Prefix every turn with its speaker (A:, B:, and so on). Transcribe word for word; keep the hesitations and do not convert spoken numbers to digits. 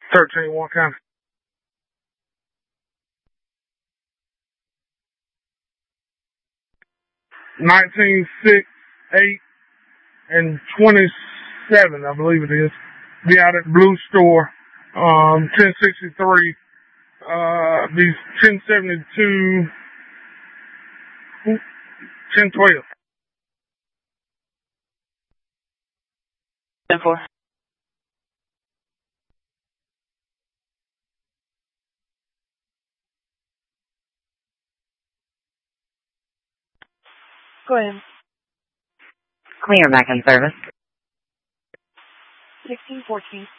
A: thirteen, one county. nineteen, six, eight, and twenty-seven, I believe it is. Be out at Blue Store, um, ten sixty-three, uh, be ten seventy-two, ten twelve.
B: ten four. Go ahead.
C: Clear back in service.
B: sixteen fourteen.